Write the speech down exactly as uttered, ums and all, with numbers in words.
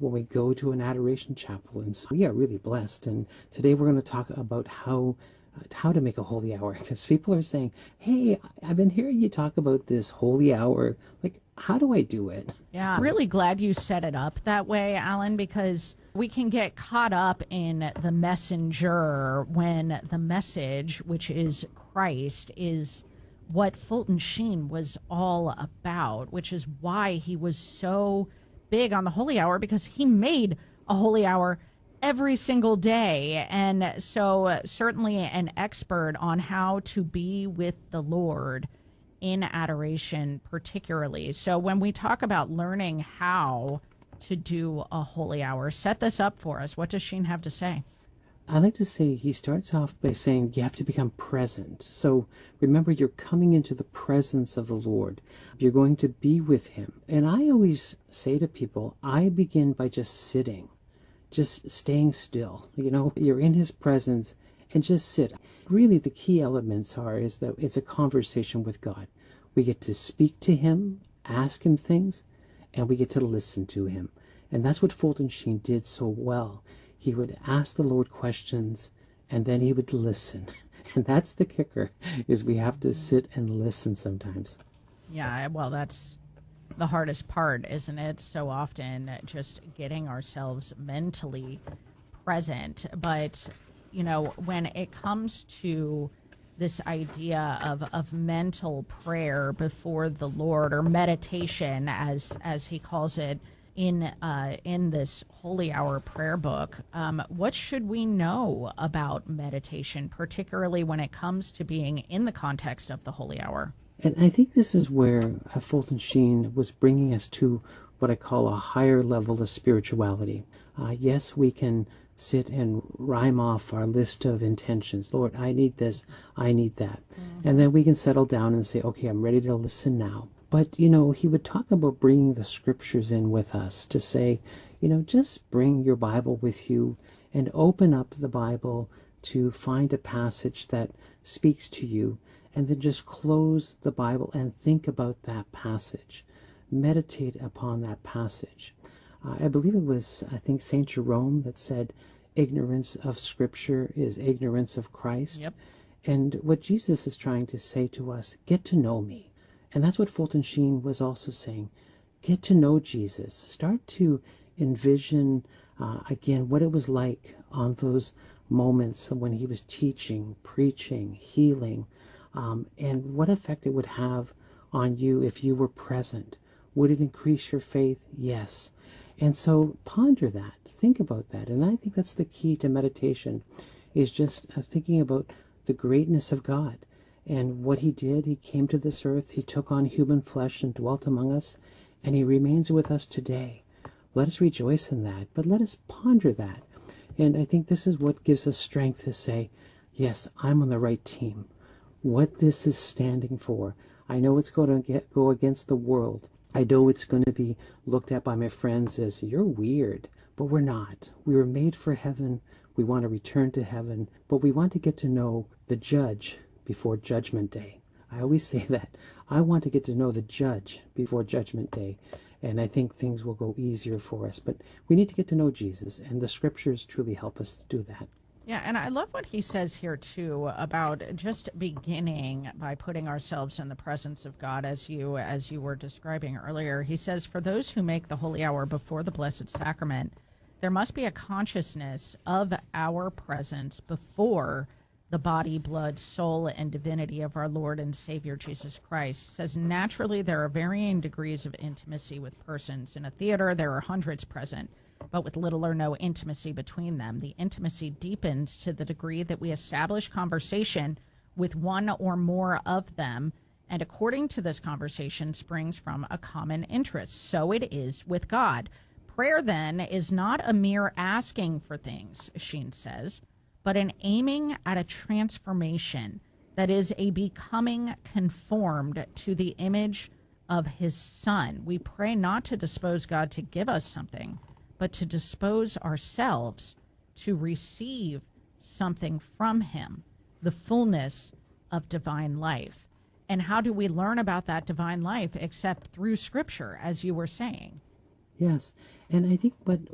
when we go to an adoration chapel. And so we are really blessed. And today we're going to talk about how uh, how to make a holy hour, because people are saying, hey, I've been hearing you talk about this holy hour. Like, how do I do it? Yeah, I'm really glad you set it up that way, Alan, because we can get caught up in the messenger when the message, which is Christ, is what Fulton Sheen was all about, which is why he was so big on the holy hour, because he made a holy hour every single day. And so uh, certainly an expert on how to be with the Lord in adoration particularly. So when we talk about learning how to do a holy hour, set this up for us. What does Sheen have to say? I like to say he starts off by saying you have to become present. So remember, you're coming into the presence of the Lord. You're going to be with him. And I always say to people, I begin by just sitting, just staying still. You know, you're in his presence and just sit. Really, the key elements are is that it's a conversation with God. We get to speak to him, ask him things, and we get to listen to him. And that's what Fulton Sheen did so well. He would ask the Lord questions, and then he would listen. And that's the kicker, is we have to sit and listen sometimes. Yeah, well, that's the hardest part, isn't it? So often just getting ourselves mentally present. But, you know, when it comes to this idea of, of mental prayer before the Lord, or meditation, as as he calls it, in uh, in this Holy Hour prayer book, um, what should we know about meditation, particularly when it comes to being in the context of the Holy Hour? And I think this is where uh, Fulton Sheen was bringing us to what I call a higher level of spirituality. Uh, yes, we can sit and rhyme off our list of intentions. Lord, I need this, I need that. Mm-hmm. And then we can settle down and say, okay, I'm ready to listen now. But, you know, he would talk about bringing the scriptures in with us to say, you know, just bring your Bible with you and open up the Bible to find a passage that speaks to you, and then just close the Bible and think about that passage. Meditate upon that passage. Uh, I believe it was, I think, Saint Jerome that said, ignorance of Scripture is ignorance of Christ. Yep. And what Jesus is trying to say to us, get to know me. And that's what Fulton Sheen was also saying. Get to know Jesus. Start to envision, uh, again, what it was like on those moments when he was teaching, preaching, healing, um, and what effect it would have on you if you were present. Would it increase your faith? Yes. And so ponder that. Think about that. And I think that's the key to meditation, is just uh, thinking about the greatness of God. And what he did, he came to this earth, he took on human flesh and dwelt among us, and he remains with us today. Let us rejoice in that, but let us ponder that. And I think this is what gives us strength to say, yes, I'm on the right team. What this is standing for, I know it's going to get, go against the world. I know it's going to be looked at by my friends as, you're weird, but we're not. We were made for heaven. We want to return to heaven, but we want to get to know the judge before Judgment Day. I always say that. I want to get to know the judge before Judgment Day, and I think things will go easier for us. But we need to get to know Jesus, and the scriptures truly help us to do that. Yeah, and I love what he says here, too, about just beginning by putting ourselves in the presence of God, as you as you were describing earlier. He says, for those who make the holy hour before the Blessed Sacrament, there must be a consciousness of our presence before the body, blood, soul, and divinity of our Lord and Savior Jesus Christ. It says, naturally, there are varying degrees of intimacy with persons. In a theater, there are hundreds present, but with little or no intimacy between them. The intimacy deepens to the degree that we establish conversation with one or more of them, and according to this conversation springs from a common interest. So it is with God. Prayer, then, is not a mere asking for things, Sheen says, but an aiming at a transformation, that is, a becoming conformed to the image of his Son. We pray not to dispose God to give us something, but to dispose ourselves to receive something from him, the fullness of divine life. And how do we learn about that divine life except through Scripture, as you were saying? Yes, and I think what